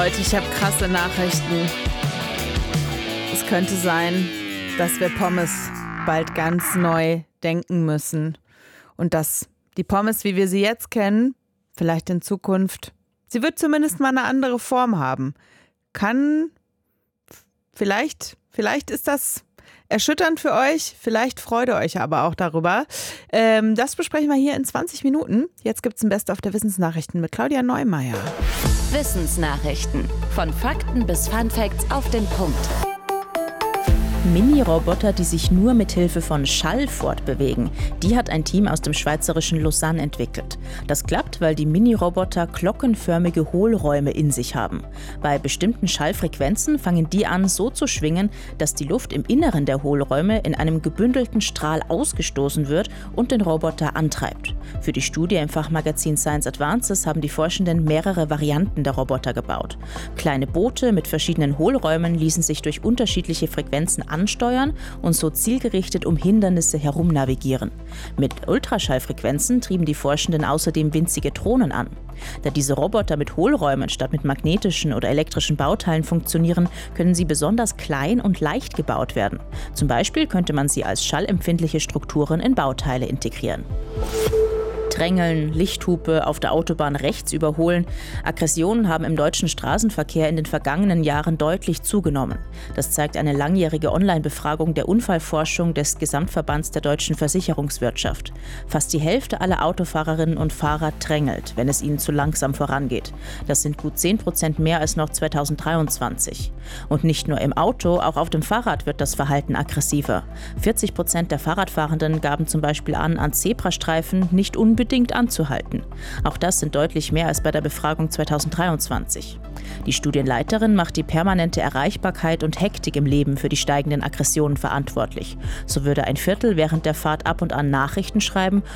Leute, ich habe krasse Nachrichten. Es könnte sein, dass wir Pommes bald ganz neu denken müssen. Und dass die Pommes, wie wir sie jetzt kennen, vielleicht in Zukunft, sie wird zumindest mal eine andere Form haben. Vielleicht ist das erschütternd für euch, vielleicht freut ihr euch aber auch darüber. Das besprechen wir hier in 20 Minuten. Jetzt gibt es ein Best-of der Wissensnachrichten mit Claudia Neumeier. Wissensnachrichten. Von Fakten bis Funfacts auf den Punkt. Mini-Roboter, die sich nur mit Hilfe von Schall fortbewegen. Die hat ein Team aus dem schweizerischen Lausanne entwickelt. Das klappt, weil die Mini-Roboter glockenförmige Hohlräume in sich haben. Bei bestimmten Schallfrequenzen fangen die an, so zu schwingen, dass die Luft im Inneren der Hohlräume in einem gebündelten Strahl ausgestoßen wird und den Roboter antreibt. Für die Studie im Fachmagazin Science Advances haben die Forschenden mehrere Varianten der Roboter gebaut. Kleine Boote mit verschiedenen Hohlräumen ließen sich durch unterschiedliche Frequenzen ansteuern und so zielgerichtet um Hindernisse herum navigieren. Mit Ultraschallfrequenzen trieben die Forschenden außerdem winzige Drohnen an. Da diese Roboter mit Hohlräumen statt mit magnetischen oder elektrischen Bauteilen funktionieren, können sie besonders klein und leicht gebaut werden. Zum Beispiel könnte man sie als schallempfindliche Strukturen in Bauteile integrieren. Drängeln, Lichthupe, auf der Autobahn rechts überholen. Aggressionen haben im deutschen Straßenverkehr in den vergangenen Jahren deutlich zugenommen. Das zeigt eine langjährige Online-Befragung der Unfallforschung des Gesamtverbands der deutschen Versicherungswirtschaft. Fast die Hälfte aller Autofahrerinnen und Fahrer drängelt, wenn es ihnen zu langsam vorangeht. Das sind gut 10% mehr als noch 2023. Und nicht nur im Auto, auch auf dem Fahrrad wird das Verhalten aggressiver. 40% der Fahrradfahrenden gaben zum Beispiel an Zebrastreifen nicht unbedingt anzuhalten. Auch das sind deutlich mehr als bei der Befragung 2023. Die Studienleiterin macht die permanente Erreichbarkeit und Hektik im Leben für die steigenden Aggressionen verantwortlich. So würde ein Viertel während der Fahrt ab und an Nachrichten schreiben